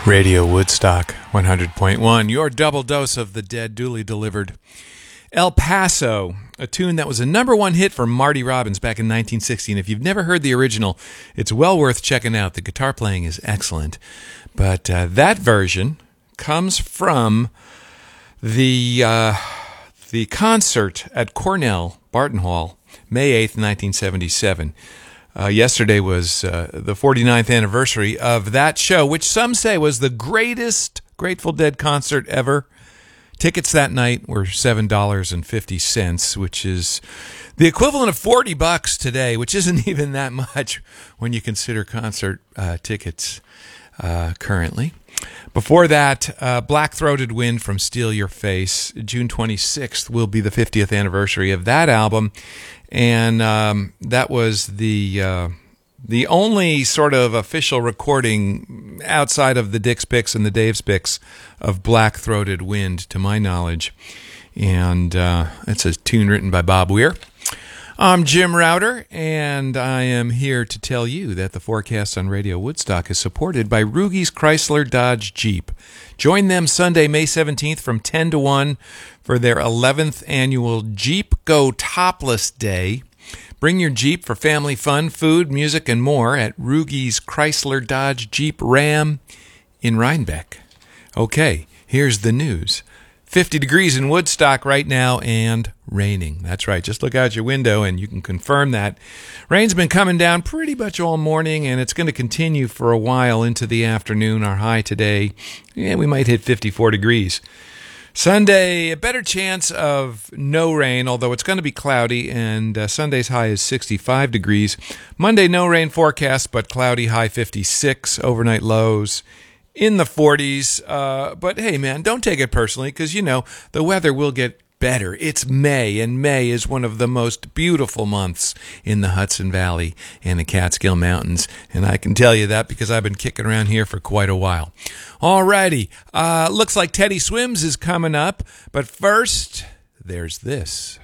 Radio Woodstock 100.1, your double dose of the dead duly delivered. El Paso, a tune that was a number one hit for Marty Robbins back in 1960. And if you've never heard the original, it's well worth checking out. The guitar playing is excellent. But that version comes from the concert at Cornell Barton Hall, May 8th, 1977. Yesterday was the 49th anniversary of that show, which some say was the greatest Grateful Dead concert ever. Tickets that night were $7.50, which is the equivalent of $40 today, which isn't even that much when you consider concert tickets currently. Before that, Black Throated Wind from Steal Your Face. June 26th will be the 50th anniversary of that album. And that was the only sort of official recording outside of the Dick's Picks and the Dave's Picks of Black Throated Wind, to my knowledge. And it's a tune written by Bob Weir. I'm Jim Router, and I am here to tell you that the forecast on Radio Woodstock is supported by Rugies Chrysler Dodge Jeep. Join them Sunday, May 17th from 10 to 1 for their 11th annual Jeep Go Topless Day. Bring your Jeep for family fun, food, music, and more at Rugies Chrysler Dodge Jeep Ram in Rhinebeck. Okay, here's the news. 50 degrees in Woodstock right now and raining. That's right. Just look out your window and you can confirm that. Rain's been coming down pretty much all morning, and it's going to continue for a while into the afternoon. Our high today, we might hit 54 degrees. Sunday, a better chance of no rain, although it's going to be cloudy, and Sunday's high is 65 degrees. Monday, no rain forecast, but cloudy, high 56, overnight lows in the 40s. But hey, man, don't take it personally, because, the weather will get better. It's May, and May is one of the most beautiful months in the Hudson Valley and the Catskill Mountains, and I can tell you that because I've been kicking around here for quite a while. Alrighty, looks like Teddy Swims is coming up, but first, there's this.